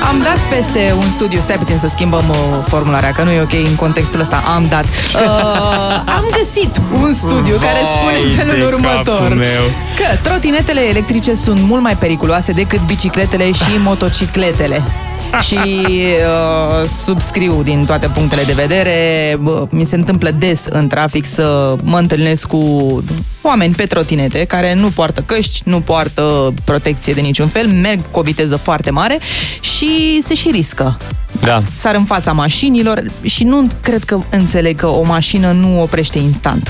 Am dat peste un studiu, stai puțin să schimbăm formularea, că nu e ok în contextul ăsta. Am găsit un studiu care spune felul următor: că trotinetele electrice sunt mult mai periculoase decât bicicletele și motocicletele. Și subscriu din toate punctele de vedere. Mi se întâmplă des în trafic să mă întâlnesc cu oameni pe trotinete care nu poartă căști, nu poartă protecție de niciun fel, merg cu o viteză foarte mare și se și riscă. Da. Sar în fața mașinilor și nu cred că înțeleg că o mașină nu oprește instant.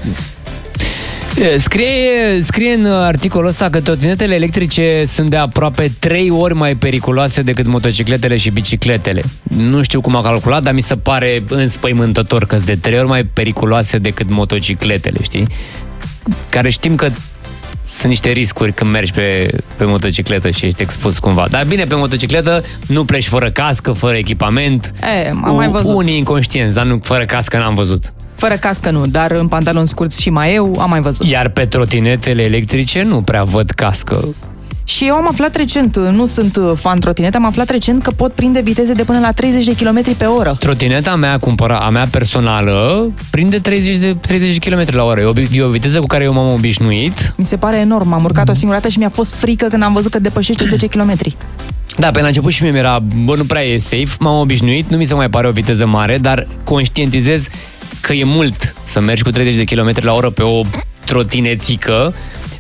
Scrie în articolul ăsta că trotinetele electrice sunt de aproape 3 ori mai periculoase decât motocicletele și bicicletele. Nu știu cum a calculat, dar mi se pare înspăimântător că sunt de 3 ori mai periculoase decât motocicletele, știi? Care știm că sunt niște riscuri când mergi pe motocicletă și ești expus cumva. Dar bine, pe motocicletă nu pleci fără cască, fără echipament. Am mai văzut. Unii inconștienți, dar nu, fără cască n-am văzut. Fără cască nu, dar în pantaloni scurți și maieu am mai văzut. Iar pe trotinetele electrice nu prea văd cască. Și eu am aflat recent, nu sunt fan trotinete, am aflat recent că pot prinde viteze de până la 30 de km pe oră. Trotineta mea a mea personală prinde 30 km la oră. E o viteză cu care eu m-am obișnuit. Mi se pare enorm, am urcat o singură dată și mi-a fost frică când am văzut că depășește 10 km. Da, pe la început și mie mi-era, nu prea e safe, m-am obișnuit, nu mi se mai pare o viteză mare, dar conștientizez că e mult să mergi cu 30 de km la oră pe o trotinețică.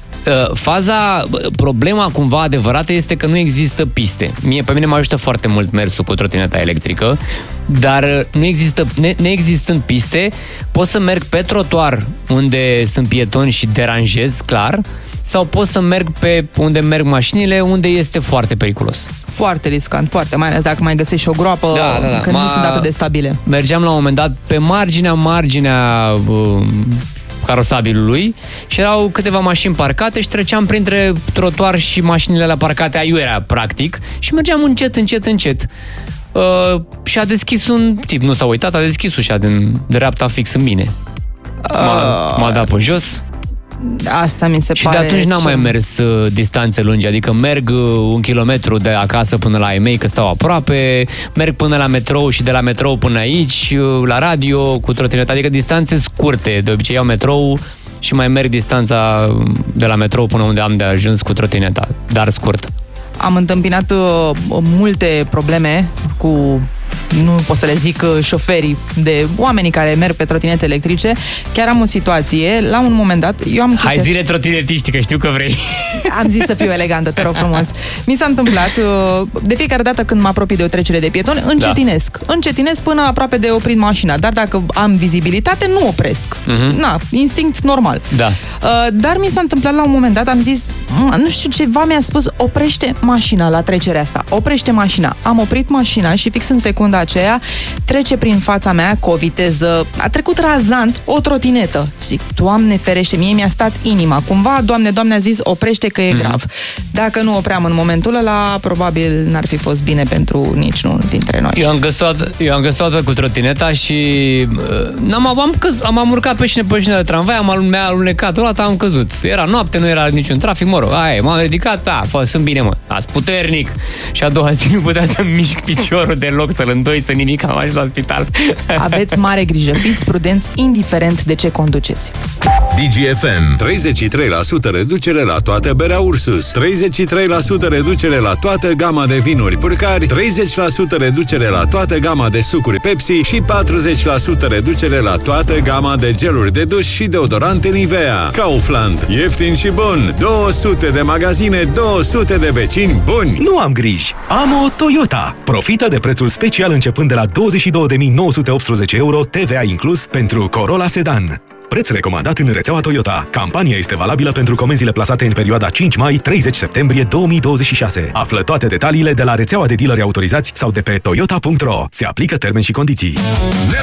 Problema cumva adevărată este că nu există piste. Pe mine mă ajută foarte mult mersul cu trotineta electrică, dar neexistând piste, pot să merg pe trotuar unde sunt pietoni și deranjez, clar, sau pot să merg pe unde merg mașinile, unde este foarte periculos. Foarte riscant, foarte, mai ales dacă mai găsești o groapă, când nu sunt atât de stabile. Mergeam la un moment dat pe marginea carosabilului și erau câteva mașini parcate și treceam printre trotuar și mașinile la parcate aiurea, practic, și mergeam încet. Și a deschis un tip, nu s-a uitat, a deschis ușa din dreapta fix în mine. M-a dat pe jos. Asta mi se pare. Și de atunci n-am mai mers distanțe lungi, adică merg 1 kilometru de acasă până la ei mei, că stau aproape, merg până la metrou și de la metrou până aici, la radio, cu trotineta, adică distanțe scurte. De obicei iau metrou și mai merg distanța de la metrou până unde am de ajuns cu trotineta, dar scurt. Am întâmpinat multe probleme cu, nu pot să le zic șoferii, de oamenii care merg pe trotinete electrice. Chiar am o situație, la un moment dat, eu am Hai zile trotinetiști, că știu că vrei. Am zis să fiu elegantă, te rog frumos. Mi s-a întâmplat, de fiecare dată când mă apropii de o trecere de pietoni, încetinesc până aproape de oprit mașina, dar dacă am vizibilitate, nu opresc. Instinct normal. Da. Dar mi s-a întâmplat la un moment dat, am zis, nu știu, ceva mi-a spus, oprește mașina la trecerea asta, oprește mașina. Am oprit mașina și fix în secunda aceea trece prin fața mea cu o viteză, a trecut razant o trotinetă. Zic, Doamne ferește, mie mi-a stat inima. Cumva, Doamne, a zis, oprește că e grav. Dacă nu opream în momentul ăla, probabil n-ar fi fost bine pentru niciunul dintre noi. Eu am găsit cu trotineta și am urcat pe șine de tramvai, mi-a alunecat, o dată am căzut. Era noapte, nu era niciun trafic, m-am ridicat, sunt bine, azi puternic. Și a doua zi nu putea să-mi mișc piciorul deloc, să-l îndoi, să nimic, am ajuns la spital. Aveți mare grijă, fiți prudenți, indiferent de ce conduceți. DGFM, 33% reducere la toată berea Ursus, 33% reducere la toată gama de vinuri Purcari, 30% reducere la toată gama de sucuri Pepsi și 40% reducere la toată gama de geluri de duș și deodorante Nivea. Kaufland, ieftin și bun, 200 de magazine, 200 de vecini buni. Nu am griji, am o Toyota. Profită de prețul special începând de la 22.918 euro, TVA inclus, pentru Corolla Sedan. Preț recomandat în rețeaua Toyota. Campania este valabilă pentru comenzile plasate în perioada 5 mai-30 septembrie 2026. Află toate detaliile de la rețeaua de dealeri autorizați sau de pe toyota.ro. Se aplică termeni și condiții.